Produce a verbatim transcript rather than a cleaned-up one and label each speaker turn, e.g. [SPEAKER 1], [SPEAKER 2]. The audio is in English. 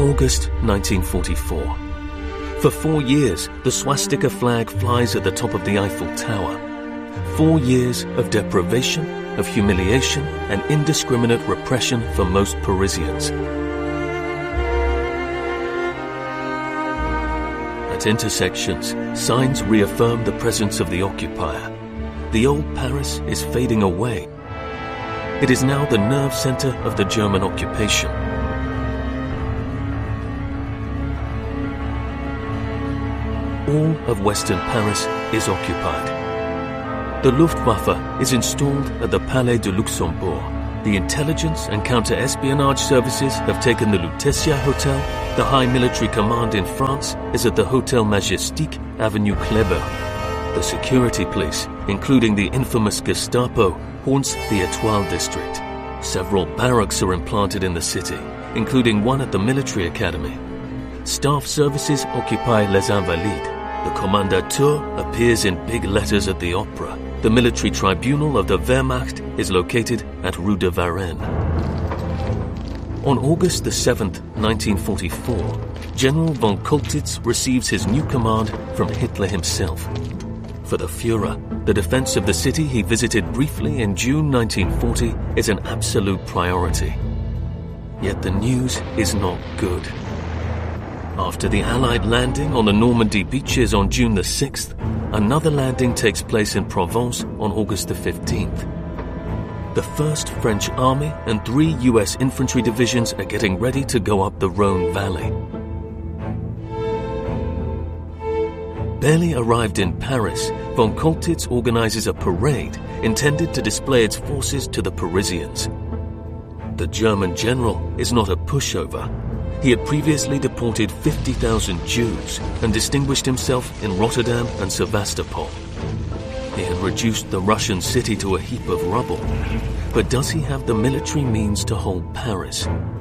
[SPEAKER 1] August nineteen forty-four. For four years, the swastika flag flies at the top of the Eiffel Tower. Four years of deprivation, of humiliation, and indiscriminate repression for most Parisians. At intersections, signs reaffirm the presence of the occupier. The old Paris is fading away. It is now the nerve center of the German occupation. All of Western Paris is occupied. The Luftwaffe is installed at the Palais de Luxembourg. The intelligence and counter-espionage services have taken the Lutetia Hotel. The High Military Command in France is at the Hôtel Majestic, Avenue Kléber. The security police, including the infamous Gestapo, haunts the Étoile district. Several barracks are implanted in the city, including one at the military academy. Staff services occupy Les Invalides. The Kommandantur appears in big letters at the Opera. The military tribunal of the Wehrmacht is located at Rue de Varennes. On August the seventh, nineteen forty-four, General von Choltitz receives his new command from Hitler himself. For the Führer, the defense of the city he visited briefly in June nineteen forty is an absolute priority. Yet the news is not good. After the Allied landing on the Normandy beaches on June the sixth, another landing takes place in Provence on August the fifteenth. The first French army and three U S infantry divisions are getting ready to go up the Rhone Valley. Barely arrived in Paris, von Choltitz organizes a parade intended to display its forces to the Parisians. The German general is not a pushover. He had previously deported fifty thousand Jews and distinguished himself in Rotterdam and Sevastopol. He had reduced the Russian city to a heap of rubble. But does he have the military means to hold Paris?